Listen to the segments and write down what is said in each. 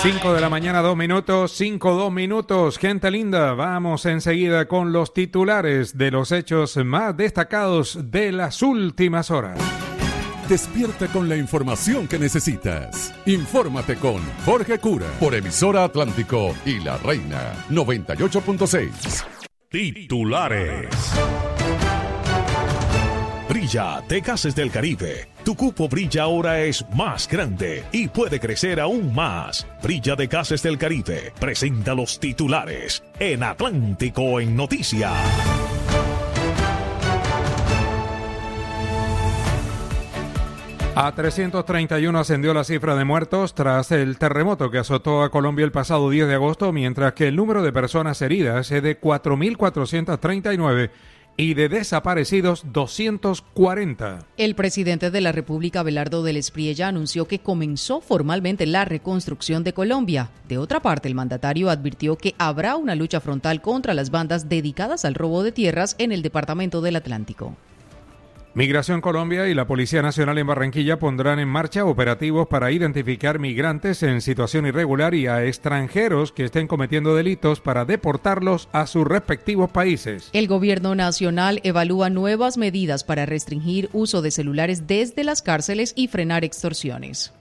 5 de la mañana, 2 minutos, 2 minutos. Gente linda, vamos enseguida con los titulares de los hechos más destacados de las últimas horas. Despierta con la información que necesitas. Infórmate con Jorge Cura por Emisora Atlántico y La Reina 98.6. Titulares. Brilla de Gases del Caribe. Tu cupo Brilla ahora es más grande y puede crecer aún más. Brilla de Gases del Caribe presenta los titulares en Atlántico en Noticias. A 331 ascendió la cifra de muertos tras el terremoto que azotó a Colombia el pasado 10 de agosto, mientras que el número de personas heridas es de 4.439 y de desaparecidos 240. El presidente de la República, Abelardo del Espriella, anunció que comenzó formalmente la reconstrucción de Colombia. De otra parte, el mandatario advirtió que habrá una lucha frontal contra las bandas dedicadas al robo de tierras en el departamento del Atlántico. Migración Colombia y la Policía Nacional en Barranquilla pondrán en marcha operativos para identificar migrantes en situación irregular y a extranjeros que estén cometiendo delitos para deportarlos a sus respectivos países. El gobierno nacional evalúa nuevas medidas para restringir uso de celulares desde las cárceles y frenar extorsiones.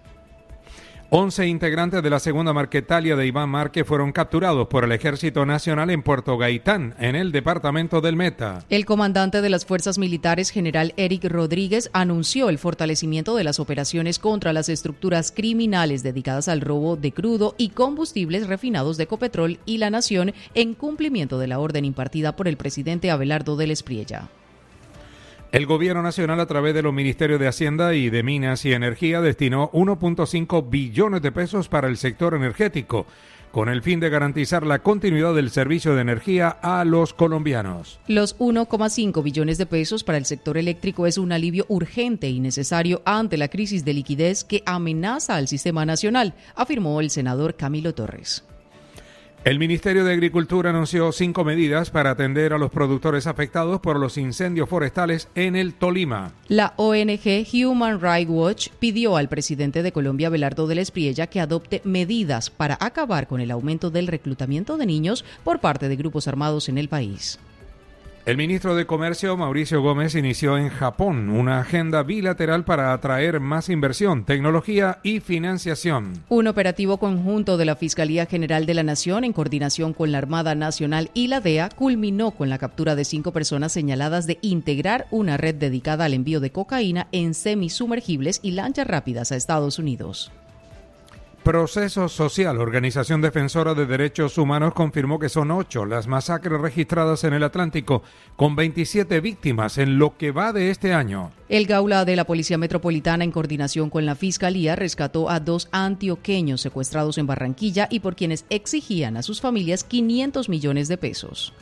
11 integrantes de la segunda Marquetalia de Iván Márquez fueron capturados por el Ejército Nacional en Puerto Gaitán, en el departamento del Meta. El comandante de las Fuerzas Militares, general Eric Rodríguez, anunció el fortalecimiento de las operaciones contra las estructuras criminales dedicadas al robo de crudo y combustibles refinados de Ecopetrol y La Nación en cumplimiento de la orden impartida por el presidente Abelardo del Espriella. El Gobierno Nacional, a través de los Ministerios de Hacienda y de Minas y Energía, destinó 1.5 billones de pesos para el sector energético, con el fin de garantizar la continuidad del servicio de energía a los colombianos. Los 1,5 billones de pesos para el sector eléctrico es un alivio urgente y necesario ante la crisis de liquidez que amenaza al sistema nacional, afirmó el senador Camilo Torres. El Ministerio de Agricultura anunció 5 medidas para atender a los productores afectados por los incendios forestales en el Tolima. La ONG Human Rights Watch pidió al presidente de Colombia, Abelardo del Espriella, que adopte medidas para acabar con el aumento del reclutamiento de niños por parte de grupos armados en el país. El ministro de Comercio, Mauricio Gómez, inició en Japón una agenda bilateral para atraer más inversión, tecnología y financiación. Un operativo conjunto de la Fiscalía General de la Nación, en coordinación con la Armada Nacional y la DEA, culminó con la captura de 5 personas señaladas de integrar una red dedicada al envío de cocaína en semisumergibles y lanchas rápidas a Estados Unidos. Proceso Social, organización defensora de derechos humanos, confirmó que son 8 las masacres registradas en el Atlántico, con 27 víctimas en lo que va de este año. El Gaula de la Policía Metropolitana, en coordinación con la Fiscalía, rescató a 2 antioqueños secuestrados en Barranquilla y por quienes exigían a sus familias 500 millones de pesos.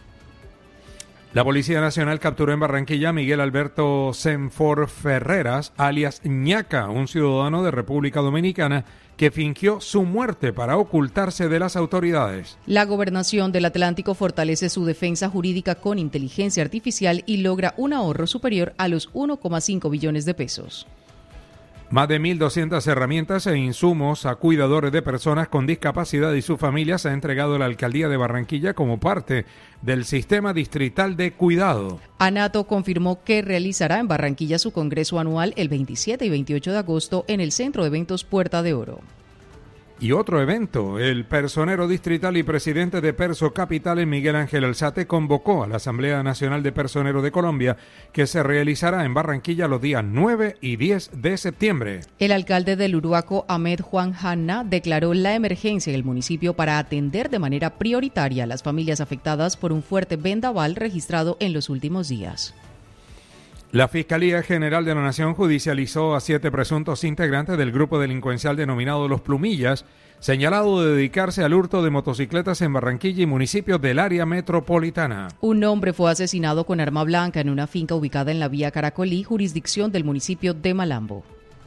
La Policía Nacional capturó en Barranquilla a Miguel Alberto Senfor Ferreras, alias Ñaca, un ciudadano de República Dominicana que fingió su muerte para ocultarse de las autoridades. La Gobernación del Atlántico fortalece su defensa jurídica con inteligencia artificial y logra un ahorro superior a los 1,5 billones de pesos. Más de 1.200 herramientas e insumos a cuidadores de personas con discapacidad y sus familias ha entregado la Alcaldía de Barranquilla como parte del Sistema Distrital de Cuidado. ANATO confirmó que realizará en Barranquilla su congreso anual el 27 y 28 de agosto en el Centro de Eventos Puerta de Oro. Y otro evento, el personero distrital y presidente de Perso Capital, Miguel Ángel Alzate, convocó a la Asamblea Nacional de Personeros de Colombia, que se realizará en Barranquilla los días 9 y 10 de septiembre. El alcalde del Uruaco, Ahmed Juan Hanna, declaró la emergencia en el municipio para atender de manera prioritaria a las familias afectadas por un fuerte vendaval registrado en los últimos días. La Fiscalía General de la Nación judicializó a 7 presuntos integrantes del grupo delincuencial denominado Los Plumillas, señalado de dedicarse al hurto de motocicletas en Barranquilla y municipios del área metropolitana. Un hombre fue asesinado con arma blanca en una finca ubicada en la vía Caracolí, jurisdicción del municipio de Malambo.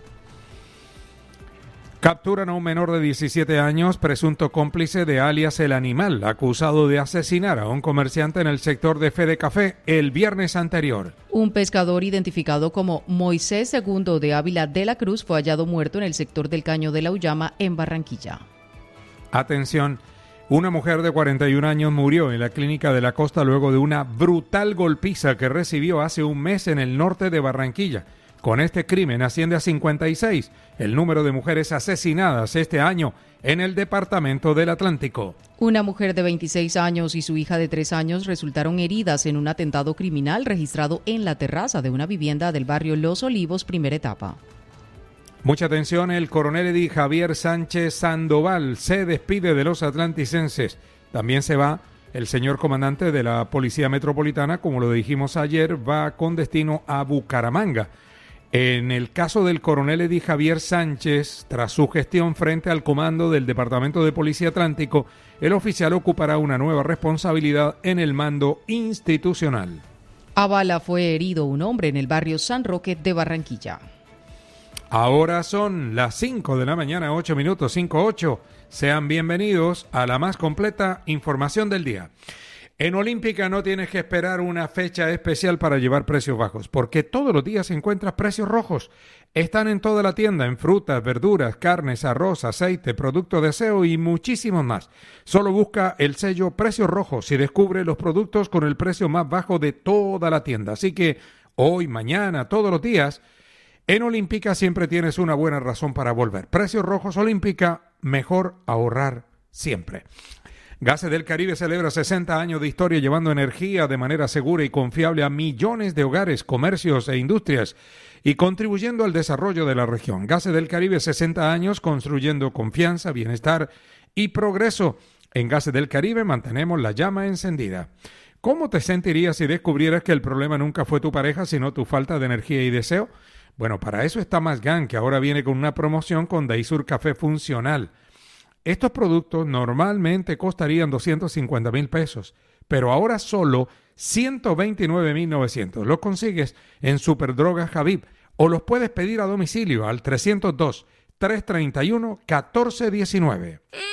Capturan a un menor de 17 años, presunto cómplice de alias El Animal, acusado de asesinar a un comerciante en el sector de Fede Café el viernes anterior. Un pescador identificado como Moisés II de Ávila de la Cruz fue hallado muerto en el sector del Caño de la Ullama, en Barranquilla. Atención, una mujer de 41 años murió en la clínica de la Costa luego de una brutal golpiza que recibió hace un mes en el norte de Barranquilla. Con este crimen asciende a 56 el número de mujeres asesinadas este año en el departamento del Atlántico. Una mujer de 26 años y su hija de 3 años resultaron heridas en un atentado criminal registrado en la terraza de una vivienda del barrio Los Olivos, primera etapa. Mucha atención, el coronel Eddie Javier Sánchez Sandoval se despide de los atlanticenses. También se va el señor comandante de la Policía Metropolitana, como lo dijimos ayer, va con destino a Bucaramanga. En el caso del coronel Eddie Javier Sánchez, tras su gestión frente al comando del Departamento de Policía Atlántico, el oficial ocupará una nueva responsabilidad en el mando institucional. A bala fue herido un hombre en el barrio San Roque de Barranquilla. Ahora son las 5 de la mañana, 8 minutos, 5:08. Sean bienvenidos a la más completa información del día. En Olímpica no tienes que esperar una fecha especial para llevar precios bajos, porque todos los días encuentras precios rojos. Están en toda la tienda, en frutas, verduras, carnes, arroz, aceite, productos de aseo y muchísimos más. Solo busca el sello Precios Rojos y descubre los productos con el precio más bajo de toda la tienda. Así que hoy, mañana, todos los días, en Olímpica siempre tienes una buena razón para volver. Precios Rojos Olímpica, mejor ahorrar siempre. Gases del Caribe celebra 60 años de historia llevando energía de manera segura y confiable a millones de hogares, comercios e industrias y contribuyendo al desarrollo de la región. Gases del Caribe, 60 años construyendo confianza, bienestar y progreso. En Gases del Caribe mantenemos la llama encendida. ¿Cómo te sentirías si descubrieras que el problema nunca fue tu pareja, sino tu falta de energía y deseo? Bueno, para eso está Masgan, que ahora viene con una promoción con Daysur Café Funcional. Estos productos normalmente costarían 250,000 pesos, pero ahora solo 129,900. Los consigues en Superdrogas Habib o los puedes pedir a domicilio al 302-331-1419.